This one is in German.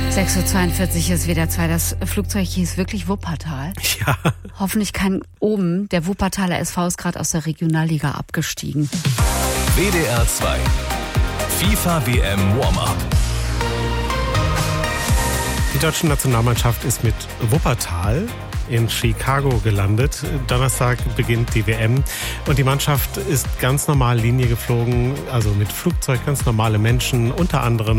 6:42 Uhr ist wieder 2. Das Flugzeug hieß wirklich Wuppertal. Ja. Hoffentlich kein oben. Der Wuppertaler SV ist gerade aus der Regionalliga abgestiegen. WDR 2 FIFA WM Warm-Up. Die deutsche Nationalmannschaft ist mit Wuppertal in Chicago gelandet. Donnerstag beginnt die WM und die Mannschaft ist ganz normal Linie geflogen, also mit Flugzeug, ganz normale Menschen, unter anderem